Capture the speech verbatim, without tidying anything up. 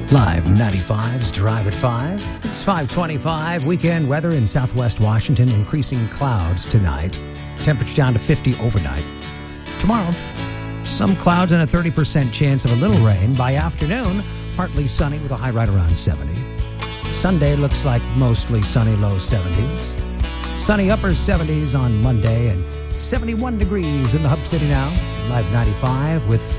Live ninety-five's Drive at five. It's five twenty-five. Weekend weather in southwest Washington. Increasing clouds tonight. Temperature down to fifty overnight. Tomorrow, some clouds and a thirty percent chance of a little rain. By afternoon, partly sunny with a high right around seventy. Sunday looks like mostly sunny, low seventies. Sunny upper seventies on Monday and seventy-one degrees in the Hub City now. Live ninety-five with